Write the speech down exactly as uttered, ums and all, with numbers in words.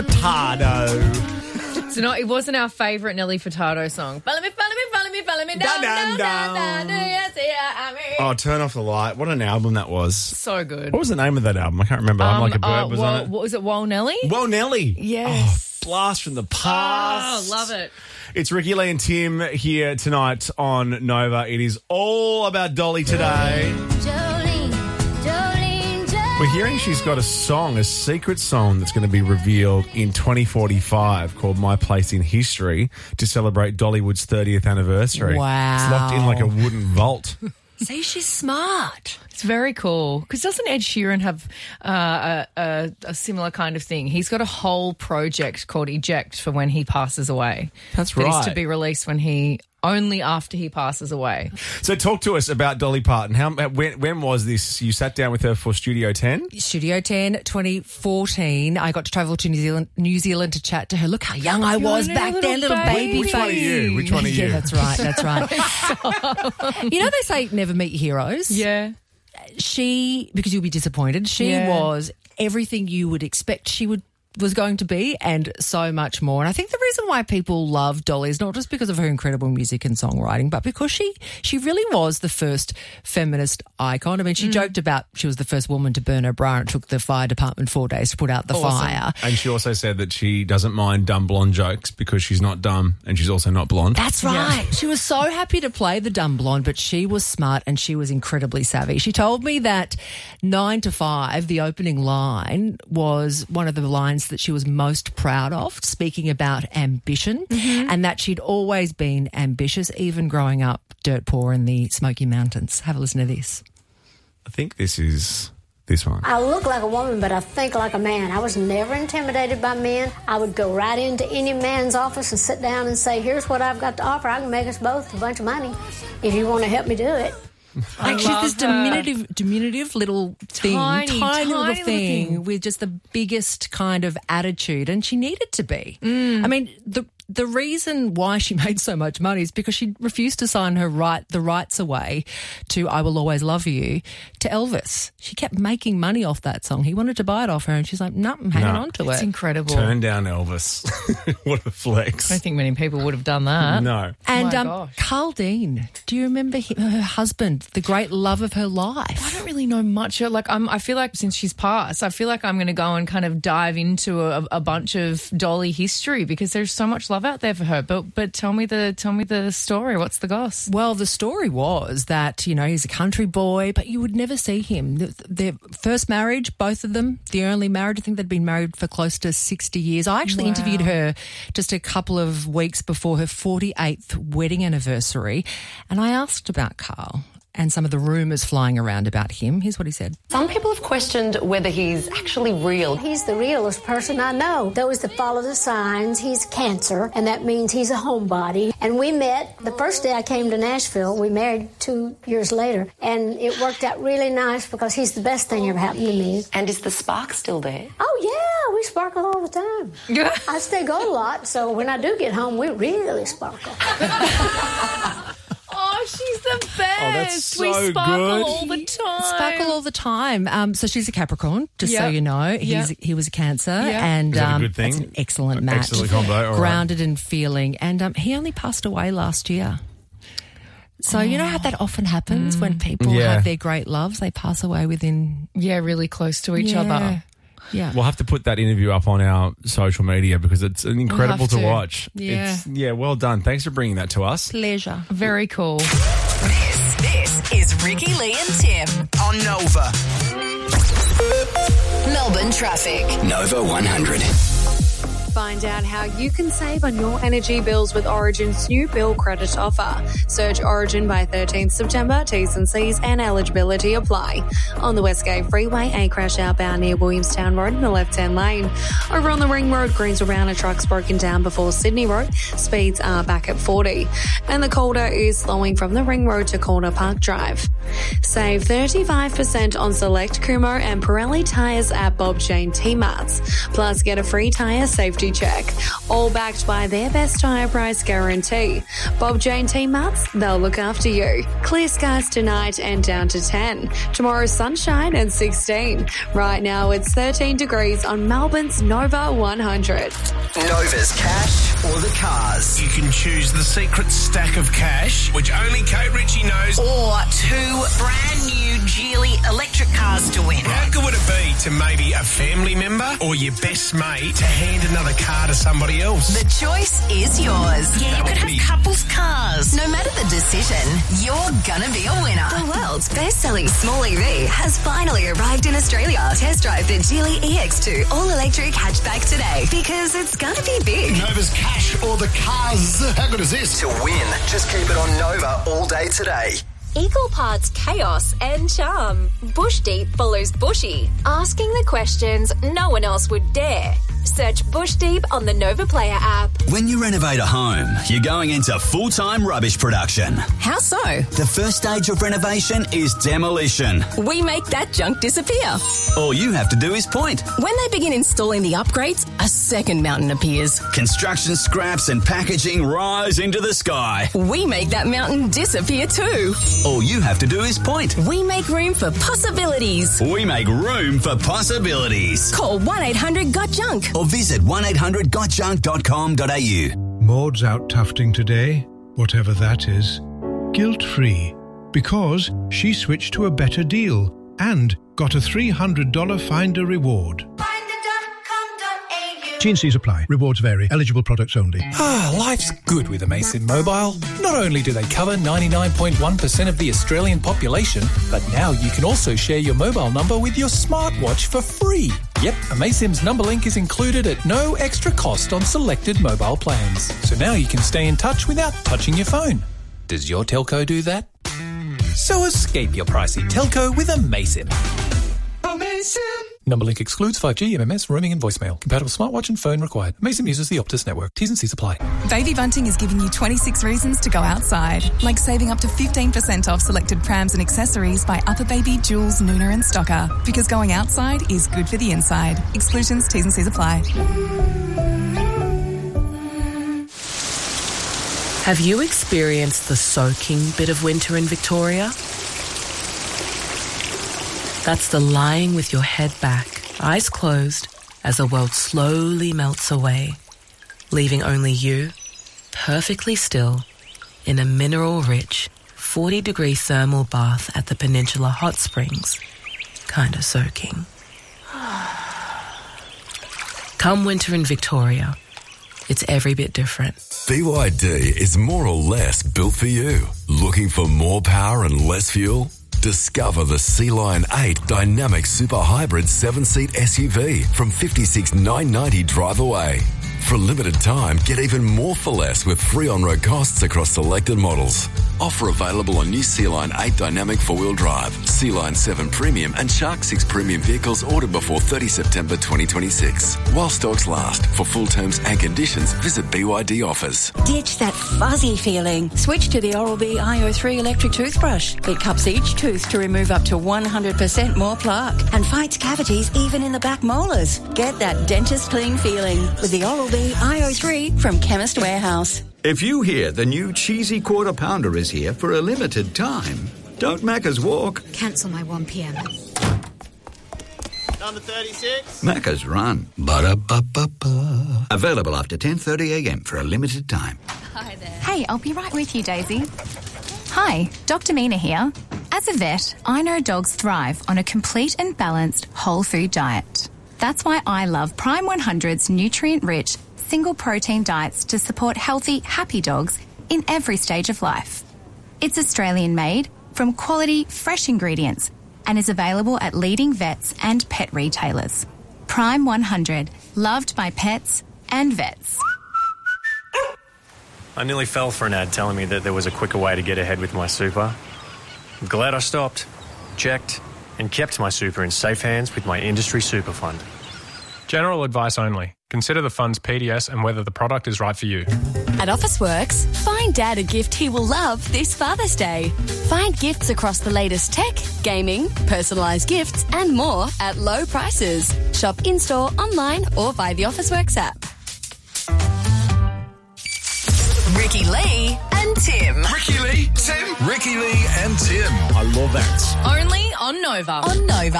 Furtado. So no, it wasn't our favourite Nelly Furtado song. Follow me, follow me, follow me, follow me down, Dun, down, dun, down, down, dun. do you see I mean? Oh, Turn Off the Light. What an album that was. So good. What was the name of that album? I can't remember. I'm Um, Like a Bird uh, was well, on it. What was it, Whoa Nelly? Whoa, Nelly. Yes. Oh, blast from the past. Oh, love it. It's Ricky, Lee and Tim here tonight on Nova. It is all about Dolly today. Jolene, Jolene, Jolene. We're hearing she's got a song, a secret song that's going to be revealed in twenty forty-five called My Place in History to celebrate Dollywood's thirtieth anniversary. Wow. It's locked in like a wooden vault. See, she's smart. It's very cool. Because doesn't Ed Sheeran have uh, a, a, a similar kind of thing? He's got a whole project called Eject for when he passes away. That's that is right. to be released when he only after he passes away. So talk to us about Dolly Parton. How when, when was this? You sat down with her for Studio ten? Studio ten, twenty fourteen. I got to travel to New Zealand New Zealand to chat to her. Look how young I was You're a back little then, little baby. baby Which face. one are you? Which one are you? Yeah, that's right, that's right. You know they say never meet your heroes? Yeah. She, because you'll be disappointed, she Yeah. was everything you would expect she would was going to be and so much more. And I think the reason why people love Dolly is not just because of her incredible music and songwriting, but because she she really was the first feminist icon. I mean, she Mm. joked about she was the first woman to burn her bra. It took the fire department four days to put out the Awesome. fire. And she also said that she doesn't mind dumb blonde jokes because she's not dumb and she's also not blonde. That's right. She was so happy to play the dumb blonde, but she was smart and she was incredibly savvy. She told me that nine to five, the opening line, was one of the lines that she was most proud of, speaking about ambition, and that she'd always been ambitious, even growing up dirt poor in the Smoky Mountains. Have a listen to this. I think this is this one. I look like a woman, but I think like a man. I was never intimidated by men. I would go right into any man's office and sit down and say, here's what I've got to offer. I can make us both a bunch of money if you want to help me do it. Like she's love this her. diminutive, diminutive little thing, Tiny, tiny, tiny little little thing, thing. with just the biggest kind of attitude, and she needed to be. Mm. I mean, the the reason why she made so much money is because she refused to sign her right the rights away to "I Will Always Love You" to Elvis. She kept making money off that song. He wanted to buy it off her, and she's like, "No, I'm hanging No. on to It's it." incredible. Turn down Elvis. What a flex. I don't think many people would have done that. No. And My um, gosh. Carl Dean, do you remember him, her husband, the great love of her life? I don't really know much. Like I'm, I feel like since she's passed, I feel like I'm going to go and kind of dive into a, a bunch of Dolly history because there's so much love out there for her. But but tell me the tell me the story. What's the goss? Well, the story was that, you know, he's a country boy, but you would never see him. The- Their first marriage, both of them, the only marriage, I think they'd been married for close to sixty years. I actually Wow. interviewed her just a couple of weeks before her forty-eighth wedding anniversary, and I asked about Carl and some of the rumours flying around about him. Here's what he said. Some people have questioned whether he's actually real. He's the realest person I know. Those that follow the signs, he's Cancer, and that means he's a homebody. And we met the first day I came to Nashville. We married two years later, and it worked out really nice because he's the best thing ever happened to me. And is the spark still there? Oh, yeah, we sparkle all the time. I stay gone a lot, so when I do get home, we really sparkle. Oh, she's the best. Oh, that's we so sparkle good. all the time. Sparkle all the time. Um, so she's a Capricorn, just so Yep. you know. He's Yep. He was a Cancer, Yep. and Is that a um, good thing? that's an excellent An match. excellent combo, all right. Grounded and feeling, and um, he only passed away last year. So you know how that often happens when people Yeah. have their great loves, they pass away within Yeah, really close to each yeah. other. Yeah. We'll have to put that interview up on our social media because it's incredible have to to. watch. Yeah. It's, yeah, well done. Thanks for bringing that to us. Pleasure. Very cool. This, this is Ricky, Lee and Tim On Nova. Melbourne traffic. Nova one hundred. Find out how you can save on your energy bills with Origin's new bill credit offer. Search Origin by thirteenth September. T's and C's and eligibility apply. On the Westgate Freeway, a crash outbound near Williamstown Road in the left-hand lane. Over on the Ring Road, Greensville Round, a truck's broken down before Sydney Road. Speeds are back at forty. And the Calder is slowing from the Ring Road to Corner Park Drive. Save thirty-five percent on select Kumho and Pirelli tyres at Bob Jane T-Marts. Plus, get a free tyre saved safety check. All backed by their best tyre price guarantee. Bob Jane Team Mats, they'll look after you. Clear skies tonight and down to ten. Tomorrow sunshine and sixteen. Right now it's thirteen degrees on Melbourne's Nova one hundred. Nova's cash or the cars. You can choose the secret stack of cash, which only Kate Ritchie knows. Or two brand new Geely electric cars to win. How good would it be to maybe a family member or your best mate to hand another car to somebody else? The choice is yours. Yeah, you That could would have be- couples cars. No matter the decision, you're gonna be a winner. The world's best-selling small E V has finally arrived in Australia. Test drive the Geely E X two all-electric hatchback today because it's gonna be big. Nova's cash or the cars. How good is this? To win, just keep it on Nova all day today. Equal parts chaos and charm. Bush Deep follows Bushy, asking the questions no one else would dare. Search Bush Deep on the Nova Player app. When you renovate a home, you're going into full-time rubbish production. How so? The first stage of renovation is demolition. We make that junk disappear. All you have to do is point. When they begin installing the upgrades, a second mountain appears. Construction scraps and packaging rise into the sky. We make that mountain disappear too. All you have to do is point. We make room for possibilities. We make room for possibilities. Call one eight hundred got junk. Or visit one eight hundred got junk dot com dot a u. Maud's out tufting today, whatever that is, guilt-free, because she switched to a better deal and got a three hundred dollars Finder reward. T and C's apply. Rewards vary. Eligible products only. Ah, life's good with Amaysim Mobile. Not only do they cover ninety-nine point one percent of the Australian population, but now you can also share your mobile number with your smartwatch for free. Yep, Amaysim's number link is included at no extra cost on selected mobile plans. So now you can stay in touch without touching your phone. Does your telco do that? So escape your pricey telco with Amaysim. Amaysim! Number link excludes five G, M M S, roaming and voicemail. Compatible smartwatch and phone required. Amaysim uses the Optus network. T's and C's apply. Baby Bunting is giving you twenty-six reasons to go outside, like saving up to fifteen percent off selected prams and accessories by Upper Baby, Jules, Nooner and Stocker. Because going outside is good for the inside. Exclusions, T's and C's apply. Have you experienced the soaking bit of winter in Victoria? That's the lying with your head back, eyes closed, as the world slowly melts away, leaving only you, perfectly still, in a mineral-rich, forty-degree thermal bath at the Peninsula Hot Springs, kind of soaking. Come winter in Victoria, it's every bit different. B Y D is more or less built for you. Looking for more power and less fuel? Discover the Sea Lion eight Dynamic Super Hybrid seven-seat S U V from fifty-six thousand nine hundred ninety dollars drive away. For a limited time, get even more for less with free on-road costs across selected models. Offer available on new Sea Lion eight Dynamic four-wheel drive, Sea Lion seven Premium and Shark six Premium vehicles ordered before thirtieth September twenty twenty-six. While stocks last. For full terms and conditions, visit B Y D offers. Ditch that fuzzy feeling. Switch to the Oral-B I O three electric toothbrush. It cups each tooth to remove up to one hundred percent more plaque and fights cavities even in the back molars. Get that dentist clean feeling with the Oral-B I O three from Chemist Warehouse. If you hear the new cheesy quarter pounder is here for a limited time, don't Macca's walk. Cancel my one p.m. Number thirty-six. Macca's run. Ba-da-ba-ba-ba. Available after ten thirty a.m. for a limited time. Hi there. Hey, I'll be right with you, Daisy. Hi, Doctor Mina here. As a vet, I know dogs thrive on a complete and balanced whole food diet. That's why I love Prime one hundred's nutrient-rich, single-protein diets to support healthy, happy dogs in every stage of life. It's Australian-made, from quality, fresh ingredients, and is available at leading vets and pet retailers. Prime one hundred, loved by pets and vets. I nearly fell for an ad telling me that there was a quicker way to get ahead with my super. I'm glad I stopped, checked, and kept my super in safe hands with my industry super fund. General advice only. Consider the fund's P D S and whether the product is right for you. At Officeworks, find Dad a gift he will love this Father's Day. Find gifts across the latest tech, gaming, personalised gifts and more at low prices. Shop in-store, online or via the Officeworks app. Ricky Lee and Tim. Ricky Lee, Tim. Ricky Lee and Tim. I love that. Only on Nova. On Nova.